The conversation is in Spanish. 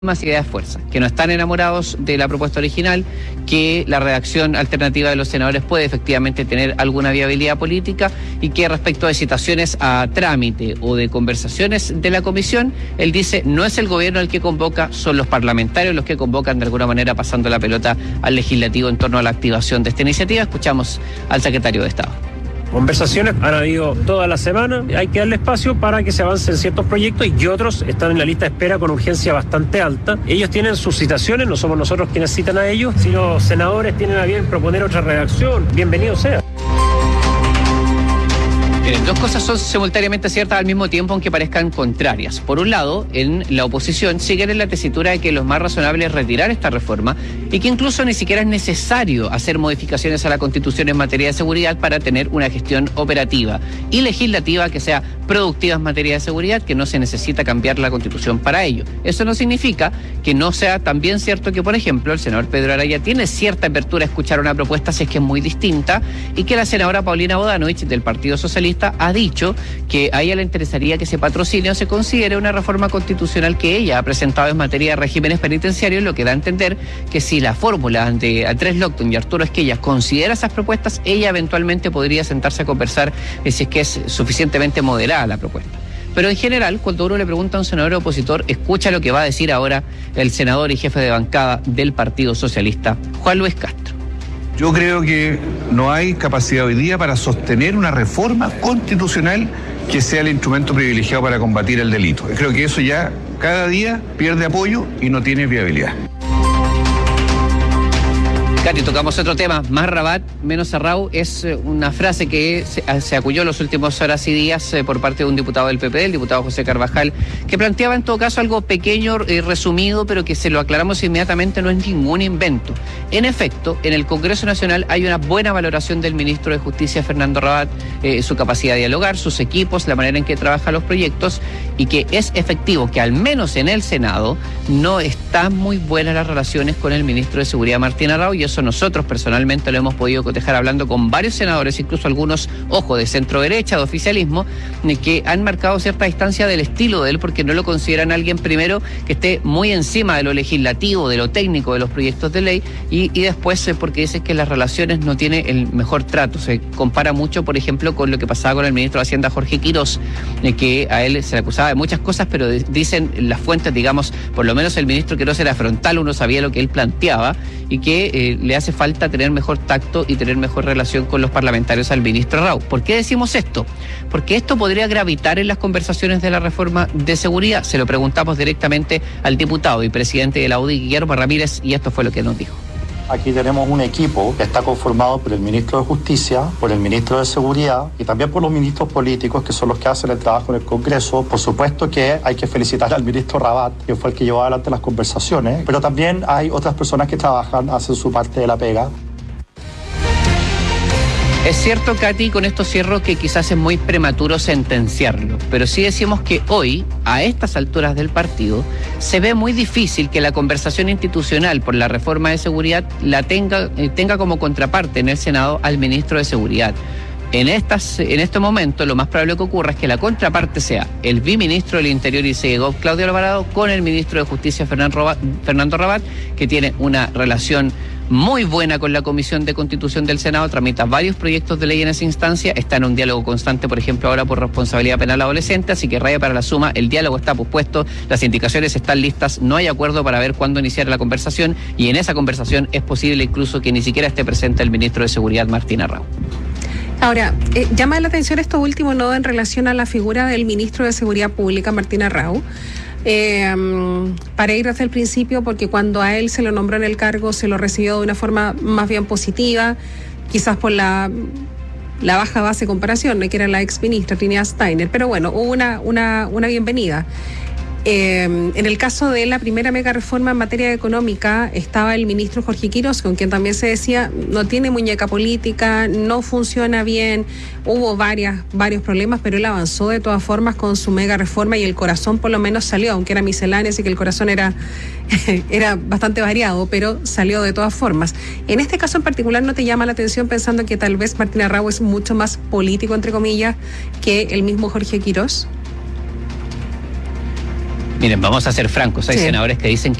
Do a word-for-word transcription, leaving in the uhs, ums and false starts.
más ideas fuerza, que no están enamorados de la propuesta original, que la redacción alternativa de los senadores puede efectivamente tener alguna viabilidad política y que respecto de citaciones a trámite o de conversaciones de la comisión, él dice no es el gobierno el que convoca, son los parlamentarios los que convocan, de alguna manera pasando la pelota al legislativo en torno a la activación de esta iniciativa. Escuchamos al secretario de Estado. Conversaciones han habido toda la semana, hay que darle espacio para que se avancen ciertos proyectos y otros están en la lista de espera con urgencia bastante alta. Ellos tienen sus citaciones, no somos nosotros quienes citan a ellos. Si los senadores tienen a bien proponer otra redacción, bienvenido sea. Miren, dos cosas son simultáneamente ciertas al mismo tiempo, aunque parezcan contrarias. Por un lado, en la oposición siguen en la tesitura de que lo más razonable es retirar esta reforma y que incluso ni siquiera es necesario hacer modificaciones a la Constitución en materia de seguridad para tener una gestión operativa y legislativa que sea productiva en materia de seguridad, que no se necesita cambiar la Constitución para ello. Eso no significa que no sea también cierto que, por ejemplo, el senador Pedro Araya tiene cierta apertura a escuchar una propuesta si es que es muy distinta y que la senadora Paulina Bodanovich del Partido Socialista ha dicho que a ella le interesaría que se patrocine o se considere una reforma constitucional que ella ha presentado en materia de regímenes penitenciarios, lo que da a entender que si la fórmula de Andrés Locton y Arturo Esquella considera esas propuestas, ella eventualmente podría sentarse a conversar eh, si es que es suficientemente moderada la propuesta. Pero en general, cuando uno le pregunta a un senador opositor, escucha lo que va a decir ahora el senador y jefe de bancada del Partido Socialista, Juan Luis Castro. Yo creo que no hay capacidad hoy día para sostener una reforma constitucional que sea el instrumento privilegiado para combatir el delito. Creo que eso ya cada día pierde apoyo y no tiene viabilidad. Katy, tocamos otro tema, más Rabat, menos Cerrado, es una frase que se, se aculló en las últimas horas y días eh, por parte de un diputado del P P D, el diputado José Carvajal, que planteaba en todo caso algo pequeño, eh, resumido, pero que se lo aclaramos inmediatamente, no es ningún invento. En efecto, en el Congreso Nacional hay una buena valoración del ministro de Justicia, Fernando Rabat, eh, su capacidad de dialogar, sus equipos, la manera en que trabaja los proyectos, y que es efectivo que al menos en el Senado no están muy buenas las relaciones con el ministro de Seguridad, Martín Arrau, y eso nosotros personalmente lo hemos podido cotejar hablando con varios senadores, incluso algunos, ojo, de centro derecha, de oficialismo, que han marcado cierta distancia del estilo de él porque no lo consideran alguien, primero, que esté muy encima de lo legislativo, de lo técnico de los proyectos de ley, y, y después porque dicen que las relaciones no tiene el mejor trato. Se compara mucho, por ejemplo, con lo que pasaba con el ministro de Hacienda, Jorge Quirós, que a él se le acusaba de muchas cosas, pero dicen las fuentes, digamos, por lo menos el ministro Quirós era frontal, uno sabía lo que él planteaba, y que eh, le hace falta tener mejor tacto y tener mejor relación con los parlamentarios al ministro Arrau. ¿Por qué decimos esto? Porque esto podría gravitar en las conversaciones de la reforma de seguridad. Se lo preguntamos directamente al diputado y presidente de la U D I, Guillermo Ramírez, y esto fue lo que nos dijo. Aquí tenemos un equipo que está conformado por el ministro de Justicia, por el ministro de Seguridad y también por los ministros políticos, que son los que hacen el trabajo en el Congreso. Por supuesto que hay que felicitar al ministro Rabat, que fue el que llevó adelante las conversaciones, pero también hay otras personas que trabajan, hacen su parte de la pega. Es cierto, Katy, con esto cierro, que quizás es muy prematuro sentenciarlo, pero sí decimos que hoy, a estas alturas del partido, se ve muy difícil que la conversación institucional por la reforma de seguridad la tenga, eh, tenga como contraparte en el Senado al ministro de Seguridad. En, estas, en este momento, lo más probable que ocurra es que la contraparte sea el viceministro del Interior y Segov, Claudio Alvarado, con el ministro de Justicia, Fernando Rabat, que tiene una relación muy buena con la Comisión de Constitución del Senado, tramita varios proyectos de ley en esa instancia, está en un diálogo constante, por ejemplo, ahora por responsabilidad penal adolescente, así que raya para la suma, el diálogo está pospuesto, las indicaciones están listas, no hay acuerdo para ver cuándo iniciar la conversación, y en esa conversación es posible incluso que ni siquiera esté presente el ministro de Seguridad, Martín Arrau. Ahora, eh, llama la atención esto último, ¿no?, en relación a la figura del ministro de Seguridad Pública, Martín Arrau. Eh, para ir desde el principio, porque cuando a él se lo nombró en el cargo se lo recibió de una forma más bien positiva, quizás por la, la baja base de comparación, ¿no?, que era la ex ministra Trinidad Steiner, pero bueno, hubo una, una, una bienvenida. Eh, en el caso de la primera mega reforma en materia económica estaba el ministro Jorge Quirós, con quien también se decía no tiene muñeca política, no funciona bien, hubo varias, varios problemas, pero él avanzó de todas formas con su mega reforma y el corazón por lo menos salió, aunque era misceláneo, así que el corazón era, era bastante variado, pero salió de todas formas. En este caso en particular, ¿no te llama la atención pensando que tal vez Martín Arrau es mucho más político, entre comillas, que el mismo Jorge Quirós? Miren, vamos a ser francos, hay Sí. senadores que dicen